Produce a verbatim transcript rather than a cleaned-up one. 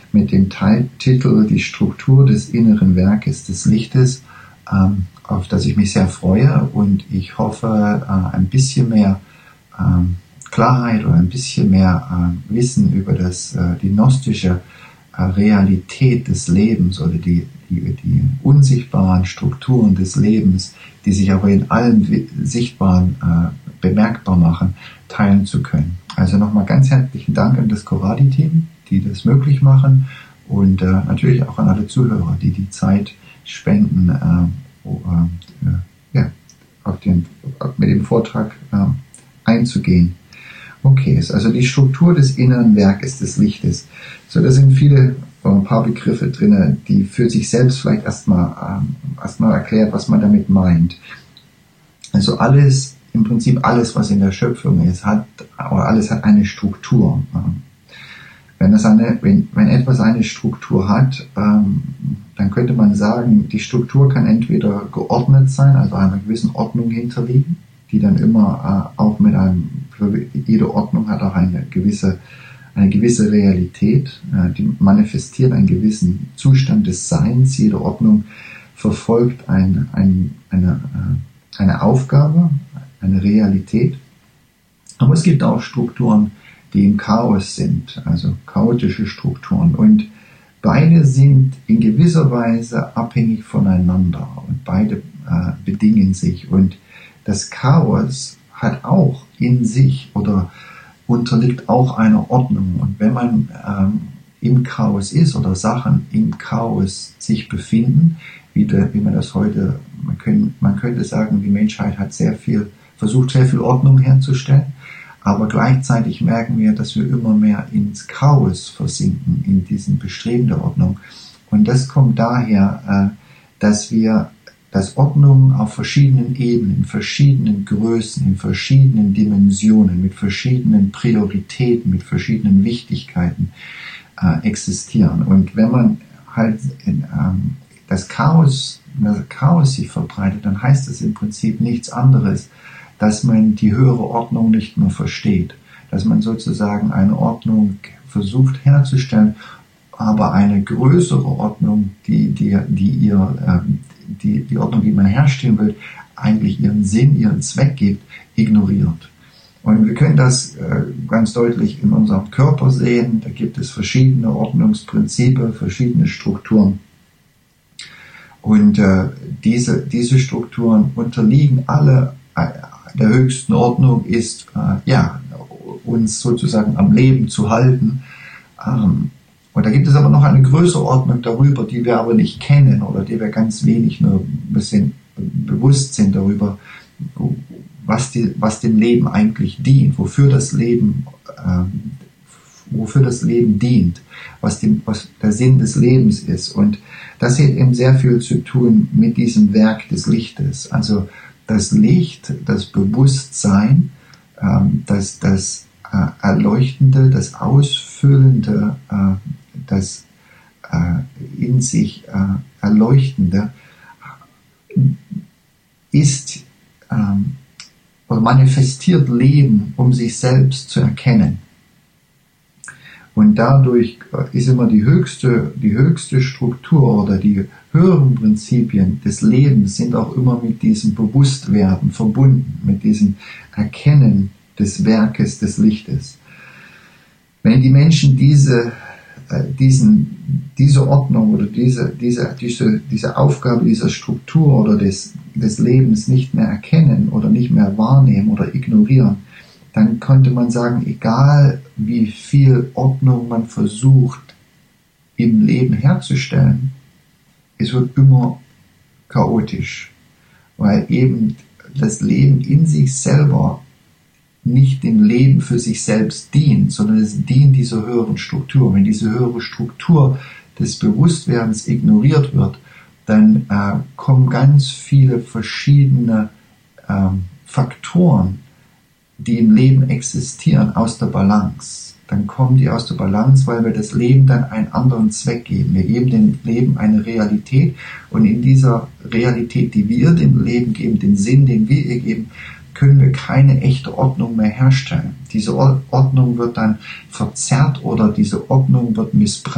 mit dem Titel Die Struktur des inneren Werkes des Lichtes, ähm, auf das ich mich sehr freue, und ich hoffe, äh, ein bisschen mehr ähm, Klarheit oder ein bisschen mehr äh, Wissen über das, äh, die gnostische äh, Realität des Lebens oder die, die, die unsichtbaren Strukturen des Lebens, die sich aber in allen Sichtbaren äh, bemerkbar machen, teilen zu können. Also nochmal ganz herzlichen Dank an das Coradi-Team, die das möglich machen, und äh, natürlich auch an alle Zuhörer, die die Zeit spenden, äh, äh, ja, auf den, mit dem Vortrag äh, einzugehen. Okay, also die Struktur des inneren Werkes des Lichtes. So, da sind viele, ein paar Begriffe drin, die für sich selbst vielleicht erstmal ähm, erstmal erklärt, was man damit meint. Also alles, im Prinzip alles, was in der Schöpfung ist, hat, oder alles hat eine Struktur. Wenn, das eine, wenn, wenn etwas eine Struktur hat, ähm, dann könnte man sagen, die Struktur kann entweder geordnet sein, also einer gewissen Ordnung hinterliegen, die dann immer äh, auch mit einem, für jede Ordnung hat auch eine gewisse, eine gewisse Realität, äh, die manifestiert einen gewissen Zustand des Seins. Jede Ordnung verfolgt ein, ein, eine, äh, eine Aufgabe, eine Realität. Aber es gibt auch Strukturen, die im Chaos sind, also chaotische Strukturen. Und beide sind in gewisser Weise abhängig voneinander und beide äh, bedingen sich. Und das Chaos hat auch in sich oder unterliegt auch einer Ordnung. Und wenn man ähm, im Chaos ist oder Sachen im Chaos sich befinden, wie, der, wie man das heute, man, können, man könnte sagen, die Menschheit hat sehr viel, versucht sehr viel Ordnung herzustellen, aber gleichzeitig merken wir, dass wir immer mehr ins Chaos versinken, in diesen Bestreben der Ordnung. Und das kommt daher, äh, dass wir dass Ordnung auf verschiedenen Ebenen, in verschiedenen Größen, in verschiedenen Dimensionen, mit verschiedenen Prioritäten, mit verschiedenen Wichtigkeiten äh, existieren. Und wenn man halt in, ähm, das Chaos, das Chaos sich verbreitet, dann heißt es im Prinzip nichts anderes, dass man die höhere Ordnung nicht mehr versteht, dass man sozusagen eine Ordnung versucht herzustellen, aber eine größere Ordnung, die, die, die ihr, ähm, die, die Ordnung, die man herstellen will, eigentlich ihren Sinn, ihren Zweck gibt, ignoriert. Und wir können das äh, ganz deutlich in unserem Körper sehen. Da gibt es verschiedene Ordnungsprinzipien, verschiedene Strukturen. Und äh, diese, diese Strukturen unterliegen alle äh, der höchsten Ordnung, ist äh, ja, uns sozusagen am Leben zu halten. Ähm, Und da gibt es aber noch eine größere Ordnung darüber, die wir aber nicht kennen oder die wir ganz wenig nur ein bisschen bewusst sind darüber, was, die, was dem Leben eigentlich dient, wofür das Leben, ähm, wofür das Leben dient, was, dem, was der Sinn des Lebens ist. Und das hat eben sehr viel zu tun mit diesem Werk des Lichtes. Also das Licht, das Bewusstsein, ähm, das, das äh, Erleuchtende, das Ausfüllende, äh, das äh, in sich äh, Erleuchtende ist ähm, oder manifestiert Leben, um sich selbst zu erkennen. Und dadurch ist immer die höchste, die höchste Struktur oder die höheren Prinzipien des Lebens sind auch immer mit diesem Bewusstwerden verbunden, mit diesem Erkennen des Werkes des Lichtes. Wenn die Menschen diese, äh, diesen, diese Ordnung oder diese, diese, diese, diese Aufgabe dieser Struktur oder des, des Lebens nicht mehr erkennen oder nicht mehr wahrnehmen oder ignorieren, dann könnte man sagen, egal wie viel Ordnung man versucht im Leben herzustellen, es wird immer chaotisch, weil eben das Leben in sich selber nicht dem Leben für sich selbst dient, sondern es dient dieser höheren Struktur. Wenn diese höhere Struktur des Bewusstwerdens ignoriert wird, dann äh, kommen ganz viele verschiedene ähm, Faktoren, die im Leben existieren, aus der Balance. Dann kommen die aus der Balance, weil wir das Leben dann einen anderen Zweck geben. Wir geben dem Leben eine Realität und in dieser Realität, die wir dem Leben geben, den Sinn, den wir ihr geben, können wir keine echte Ordnung mehr herstellen. Diese Ordnung wird dann verzerrt oder diese Ordnung wird missbraucht.